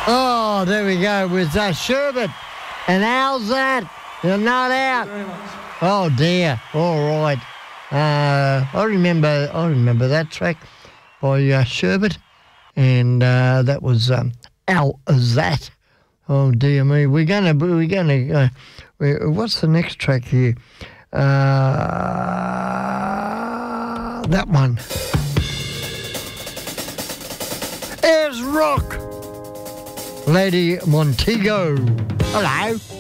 Oh, there we go with Sherbet. And how's that? You're not out. Oh dear. All right. I remember that track by Sherbet, and that was Al That. Oh dear me. We're gonna. What's the next track here? That one. Airs Rock. Lady Montego. Hello.